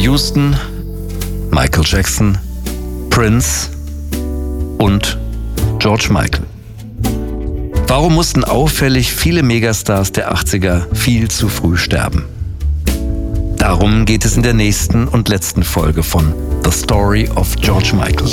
Houston, Michael Jackson, Prince und George Michael. Warum mussten auffällig viele Megastars der 80er viel zu früh sterben? Darum geht es in der nächsten und letzten Folge von The Story of George Michael.